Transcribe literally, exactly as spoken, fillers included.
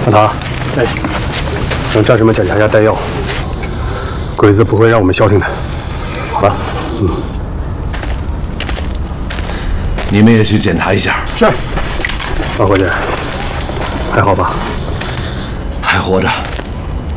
小唐，哎，让战士们检查一下弹药，鬼子不会让我们消停的，好吧？嗯。 你们也去检查一下。 是。老伙计，还好吧？ 还活着。